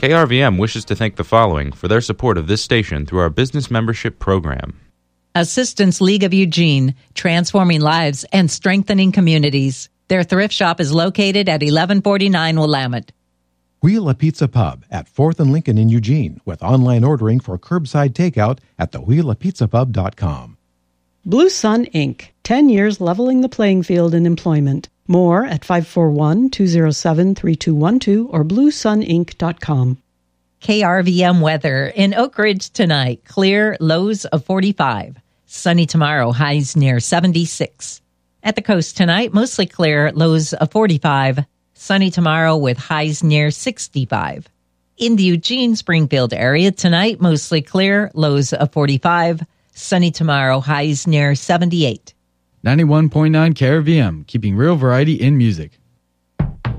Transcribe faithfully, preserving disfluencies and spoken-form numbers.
K R V M wishes to thank the following for their support of this station through our business membership program. Assistance League of Eugene, transforming lives and strengthening communities. Their thrift shop is located at eleven forty-nine Willamette. Wheel a Pizza Pub at fourth and Lincoln in Eugene with online ordering for curbside takeout at the wheel a pizza pub dot com. Blue Sun Incorporated. ten years leveling the playing field in employment. More at five four one, two oh seven, three two one two or blue sun inc dot com. K R V M weather in Oak Ridge tonight. Clear, lows of forty-five. Sunny tomorrow, highs near seventy-six. At the coast tonight, mostly clear, lows of forty-five. Sunny tomorrow with highs near sixty-five. In the Eugene-Springfield area tonight, mostly clear, lows of forty-five. Sunny tomorrow, highs near seventy-eight. ninety-one point nine K R V M, keeping real variety in music.